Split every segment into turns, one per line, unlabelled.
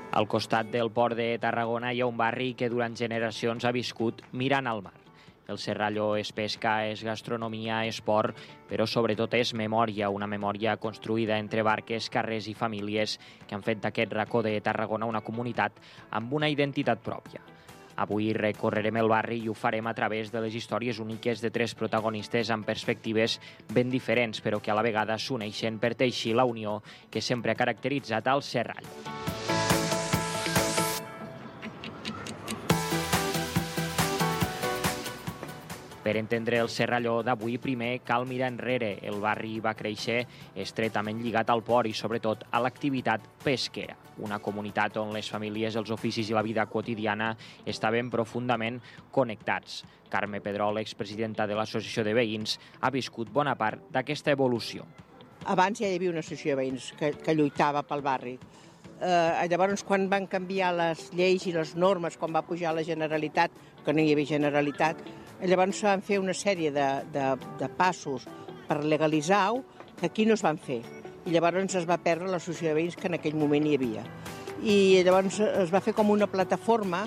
Al costat del port de Tarragona hi ha un barri que durant generacions ha viscut mirant al mar. El Serrallo és pesca, és gastronomia, esport, però sobretot és memòria, una memòria construïda entre barques, carrers i famílies que han fet d'aquest racó de Tarragona una comunitat amb una identitat pròpia. Avui recorrerem el barri i ho farem a través de les històries úniques de tres protagonistes amb perspectives ben diferents, però que a la vegada s'uneixen per teixir la unió que sempre ha caracteritzat el Serrallo. Per entendre el Serrallo d'avui, primer cal mirar enrere. El barri va créixer estretament lligat al port i, sobretot, a l'activitat pesquera. Una comunitat on les famílies, els oficis i la vida quotidiana estaven profundament connectats. Carme Pedrol, expresidenta de l'Associació de Veïns, ha viscut bona part d'aquesta evolució.
Abans ja hi havia una associació de veïns que lluitava pel barri. Llavors, quan van canviar les lleis i les normes, quan va pujar la Generalitat, que no hi havia Generalitat, llavors van fer una sèrie de passos per legalitzar-ho que aquí no es van fer. I llavors es va perdre l'associació de veïns que en aquell moment hi havia. I llavors es va fer com una plataforma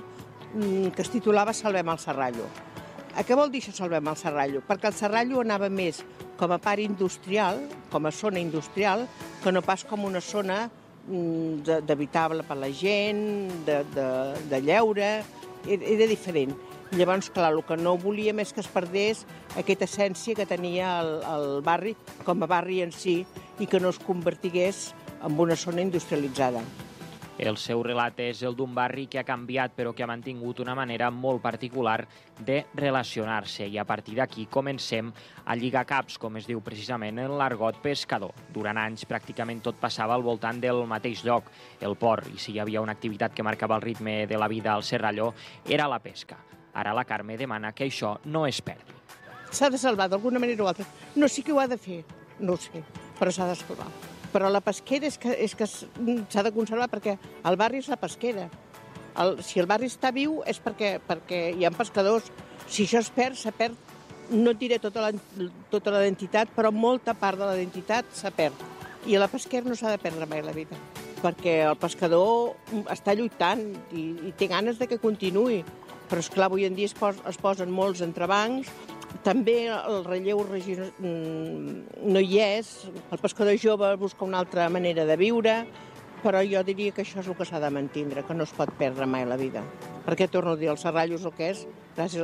que es titulava Salvem el Serrallo. Què vol dir això, Salvem el Serrallo? Perquè el Serrallo anava més com a part industrial, com a zona industrial, que no pas com una zona d'habitable per la gent, de lleure, era diferent. Llavors, clar, el que no volíem és que es perdés aquesta essència que tenia el barri com a barri en si i que no es convertigués en una zona industrialitzada.
El seu relat és el d'un barri que ha canviat però que ha mantingut una manera molt particular de relacionar-se i a partir d'aquí comencem a lligar caps, com es diu precisament en l'argot pescador. Durant anys pràcticament tot passava al voltant del mateix lloc, el port, i si hi havia una activitat que marcava el ritme de la vida al Serrallo era la pesca. Ara la Carme demana que això no es perdi.
S'ha de salvar d'alguna manera o altra. No sé qui ho ha de fer, no ho sé, però s'ha de salvar. Però la pesquera és que s'ha de conservar perquè el barri és la pesquera. Si el barri està viu és perquè hi ha pescadors. Si això es perd, no et diré tota la identitat, però molta part de la identitat s'ha perd. I la pesquera no s'ha de perdre mai la vida, perquè el pescador està lluitant i té ganes de que continuï. Però, esclar, avui en dia es posen molts entrebancs. També el relleu no hi és, el pescador jove busca una altra manera de viure, però jo diria que això és el que s'ha de mantindre, que no es pot perdre mai la vida. Perquè, torno a dir, el Serrallo és el que és gràcies